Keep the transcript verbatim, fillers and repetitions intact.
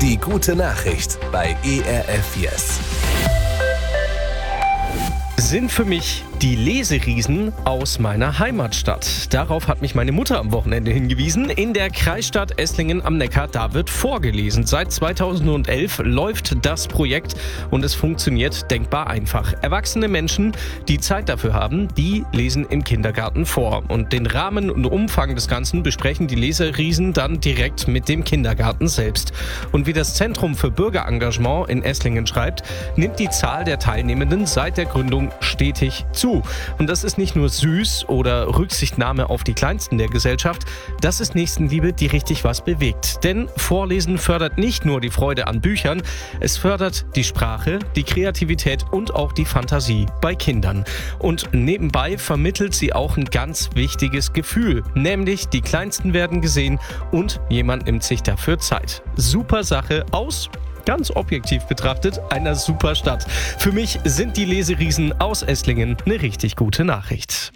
Die gute Nachricht bei E R F Yes. Sind für mich die Leseriesen aus meiner Heimatstadt. Darauf hat mich meine Mutter am Wochenende hingewiesen. In der Kreisstadt Esslingen am Neckar, da wird vorgelesen. Seit zweitausendelf läuft das Projekt und es funktioniert denkbar einfach. Erwachsene Menschen, die Zeit dafür haben, die lesen im Kindergarten vor. Und den Rahmen und Umfang des Ganzen besprechen die Leseriesen dann direkt mit dem Kindergarten selbst. Und wie das Zentrum für Bürgerengagement in Esslingen schreibt, nimmt die Zahl der Teilnehmenden seit der Gründung stetig zu. Und das ist nicht nur süß oder Rücksichtnahme auf die Kleinsten der Gesellschaft, das ist Nächstenliebe, die richtig was bewegt. Denn Vorlesen fördert nicht nur die Freude an Büchern, es fördert die Sprache, die Kreativität und auch die Fantasie bei Kindern. Und nebenbei vermittelt sie auch ein ganz wichtiges Gefühl, nämlich die Kleinsten werden gesehen und jemand nimmt sich dafür Zeit. Super Sache aus ganz objektiv betrachtet, einer super Stadt. Für mich sind die Leseriesen aus Esslingen eine richtig gute Nachricht.